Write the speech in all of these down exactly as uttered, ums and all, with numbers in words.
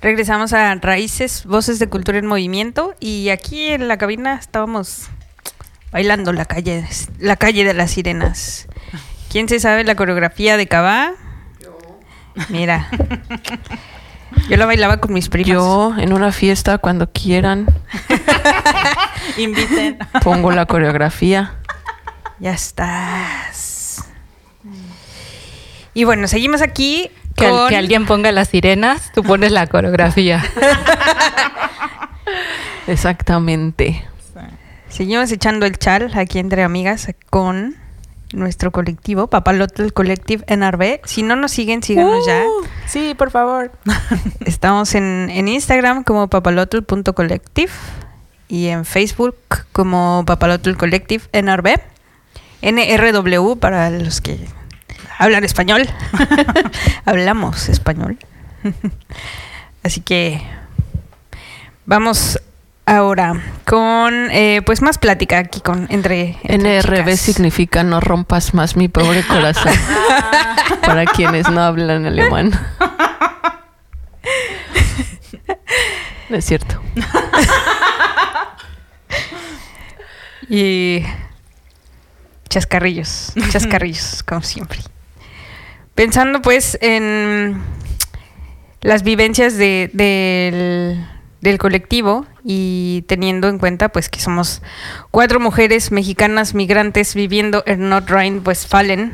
Regresamos a Raíces, Voces de Cultura en Movimiento, y aquí en la cabina estábamos bailando la calle, la calle de las sirenas. ¿Quién se sabe la coreografía de Cabá? Yo. Mira, yo la bailaba con mis primas. Yo en una fiesta cuando quieran. Inviten. Pongo la coreografía. Ya estás. Y bueno, seguimos aquí. Que, con... al, que alguien ponga las sirenas, tú pones la coreografía. Exactamente. Seguimos echando el chal aquí entre amigas con nuestro colectivo, Papalotl Collective N R B. Si no nos siguen, síganos uh, ya. Sí, por favor. Estamos en, en Instagram como papalotl punto collective y en Facebook como Papalotl Collective N R B. N R W para los que hablan español. Hablamos español. Así que vamos ahora con eh, pues más plática aquí con entre, entre N R B chicas. significa no rompas más mi pobre corazón. Para quienes no hablan alemán. No es cierto. Y chascarrillos, chascarrillos, como siempre. Pensando pues en las vivencias de, del, del colectivo y teniendo en cuenta pues que somos cuatro mujeres mexicanas migrantes viviendo en Nordrhein-Westfalen,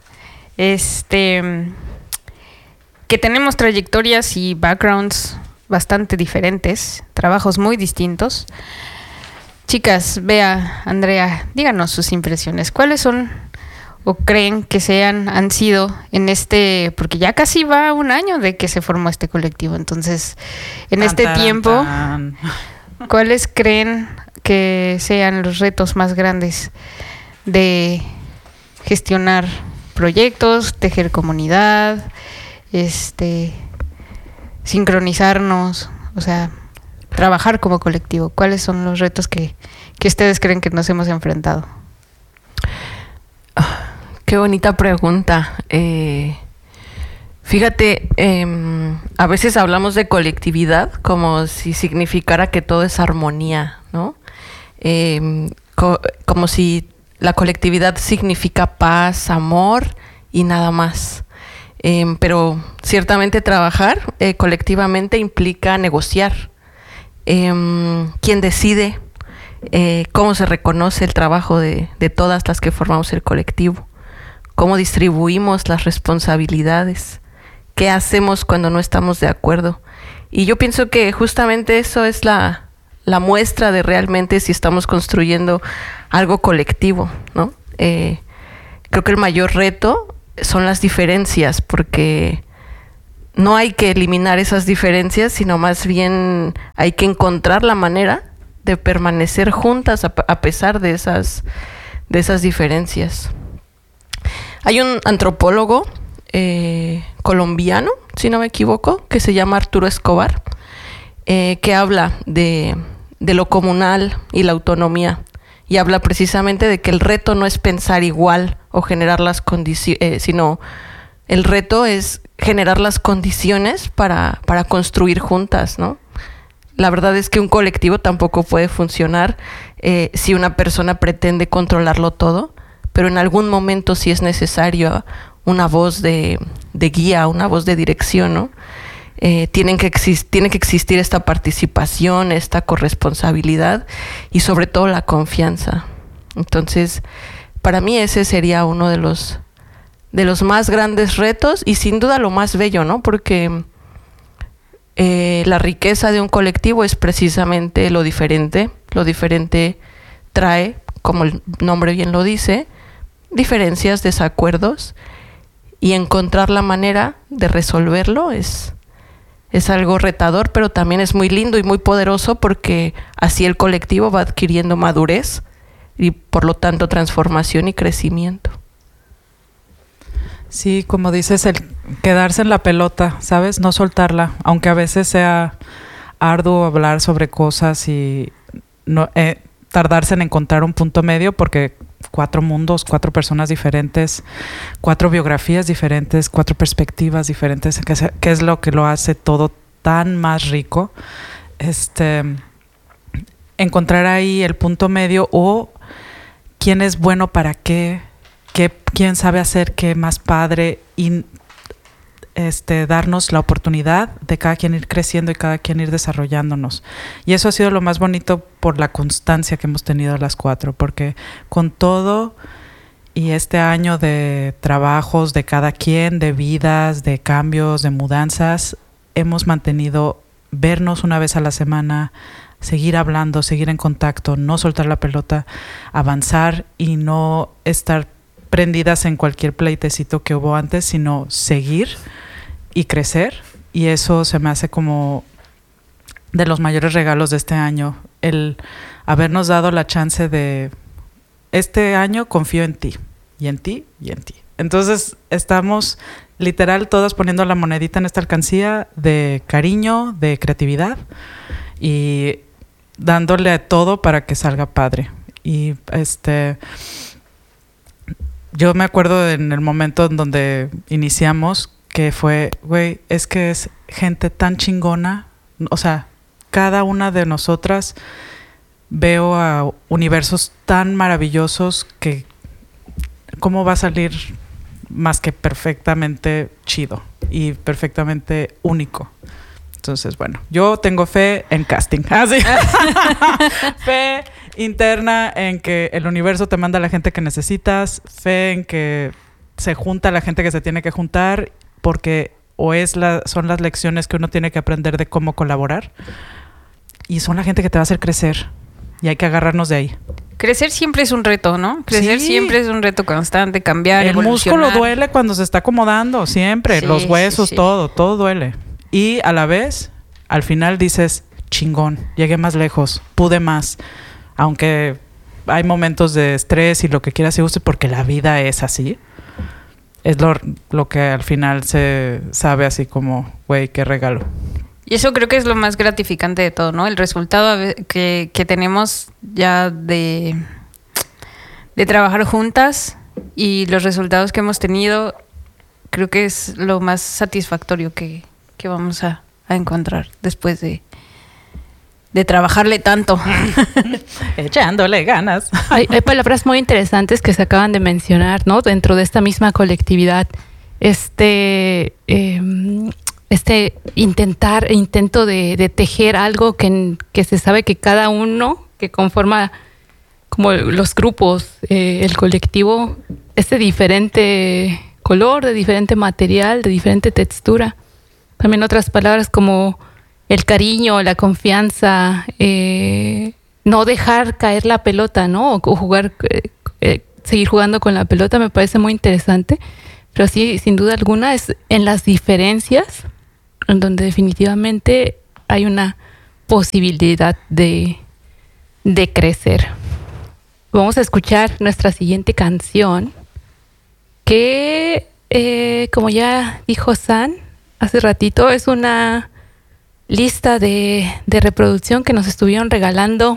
este, que tenemos trayectorias y backgrounds bastante diferentes, trabajos muy distintos. Chicas, Bea, Andrea, díganos sus impresiones. ¿Cuáles son o creen que sean, han sido en este, porque ya casi va un año de que se formó este colectivo, entonces en Tan, este tan, tiempo, tan. ¿cuáles creen que sean los retos más grandes de gestionar proyectos, tejer comunidad, este, sincronizarnos, o sea, trabajar como colectivo? ¿Cuáles son los retos que, que ustedes creen que nos hemos enfrentado? Qué bonita pregunta. Eh, fíjate, eh, a veces hablamos de colectividad como si significara que todo es armonía, ¿no? Eh, co- como si la colectividad significa paz, amor y nada más. Eh, pero ciertamente trabajar eh, colectivamente implica negociar. Eh, ¿Quién decide? Eh, ¿Cómo se reconoce el trabajo de, de todas las que formamos el colectivo? ¿Cómo distribuimos las responsabilidades? ¿Qué hacemos cuando no estamos de acuerdo? Y yo pienso que justamente eso es la, la muestra de realmente si estamos construyendo algo colectivo, ¿no? Eh, creo que el mayor reto son las diferencias, porque no hay que eliminar esas diferencias, sino más bien hay que encontrar la manera de permanecer juntas a, a pesar de esas, de esas diferencias. Hay un antropólogo eh, colombiano, si no me equivoco, que se llama Arturo Escobar, eh, que habla de, de lo comunal y la autonomía, y habla precisamente de que el reto no es pensar igual o generar las condiciones, eh, sino el reto es generar las condiciones para, para construir juntas, ¿no? La verdad es que un colectivo tampoco puede funcionar eh, si una persona pretende controlarlo todo, pero en algún momento sí es necesario una voz de, de guía, una voz de dirección, ¿no? Eh, tienen que exist- tiene que existir esta participación, esta corresponsabilidad y sobre todo la confianza. Entonces, para mí ese sería uno de los, de los más grandes retos y sin duda lo más bello, ¿no? Porque eh, la riqueza de un colectivo es precisamente lo diferente. Lo diferente trae, como el nombre bien lo dice, diferencias, desacuerdos, y encontrar la manera de resolverlo es, es algo retador, pero también es muy lindo y muy poderoso, porque así el colectivo va adquiriendo madurez y por lo tanto transformación y crecimiento. Sí, como dices, el quedarse en la pelota, ¿sabes? No soltarla, aunque a veces sea arduo hablar sobre cosas y no eh, tardarse en encontrar un punto medio, porque cuatro mundos, cuatro personas diferentes, cuatro biografías diferentes, cuatro perspectivas diferentes, que, se, que es lo que lo hace todo tan más rico. Este, encontrar ahí el punto medio o quién es bueno para qué, qué quién sabe hacer qué más padre y este, darnos la oportunidad de cada quien ir creciendo y cada quien ir desarrollándonos. Y eso ha sido lo más bonito por la constancia que hemos tenido las cuatro, porque con todo y este año de trabajos de cada quien, de vidas, de cambios, de mudanzas, hemos mantenido vernos una vez a la semana, seguir hablando, seguir en contacto, no soltar la pelota, avanzar y no estar prendidas en cualquier pleitecito que hubo antes, sino seguir y crecer. Y eso se me hace como de los mayores regalos de este año, el habernos dado la chance de este año confío en ti, y en ti, y en ti. Entonces estamos literal todas poniendo la monedita en esta alcancía de cariño, de creatividad y dándole a todo para que salga padre. Y este yo me acuerdo en el momento en donde iniciamos que fue, güey, es que es gente tan chingona, o sea, cada una de nosotras veo a universos tan maravillosos que cómo va a salir más que perfectamente chido y perfectamente único. Entonces, bueno, yo tengo fe en casting. Ah, sí. Fe interna en que el universo te manda a la gente que necesitas, fe en que se junta la gente que se tiene que juntar, porque o es la, son las lecciones que uno tiene que aprender de cómo colaborar, y son la gente que te va a hacer crecer, y hay que agarrarnos de ahí. Crecer siempre es un reto, ¿no? Crecer Sí. siempre es un reto constante, cambiar, El evolucionar. músculo duele cuando se está acomodando, siempre, Sí, los huesos, sí, sí. todo, todo duele. Y a la vez, al final dices, chingón, llegué más lejos, pude más. Aunque hay momentos de estrés y lo que quieras y guste, porque la vida es así. Es lo, lo que al final se sabe así como, güey, qué regalo. Y eso creo que es lo más gratificante de todo, ¿no? El resultado a ve- que, que tenemos ya de, de trabajar juntas y los resultados que hemos tenido, creo que es lo más satisfactorio que, que vamos a, a encontrar después de, de trabajarle tanto. Echándole ganas. Hay, hay palabras muy interesantes que se acaban de mencionar, ¿no? Dentro de esta misma colectividad. Este, eh, este intentar, intento de, de tejer algo que, que se sabe que cada uno que conforma como los grupos, eh, el colectivo, es de diferente color, de diferente material, de diferente textura. También otras palabras como el cariño, la confianza, eh, no dejar caer la pelota, ¿no? O jugar, eh, eh, seguir jugando con la pelota me parece muy interesante. Pero sí, sin duda alguna, es en las diferencias en donde definitivamente hay una posibilidad de, de crecer. Vamos a escuchar nuestra siguiente canción que, eh, como ya dijo San hace ratito, es una lista de, de reproducción que nos estuvieron regalando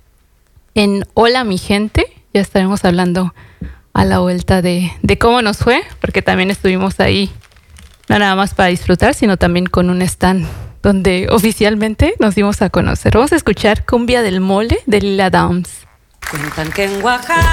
en Hola Mi Gente. Ya estaremos hablando a la vuelta de, de cómo nos fue, porque también estuvimos ahí, no nada más para disfrutar, sino también con un stand donde oficialmente nos dimos a conocer. Vamos a escuchar Cumbia del Mole de Lila Downs. Cuentan que en Oaxaca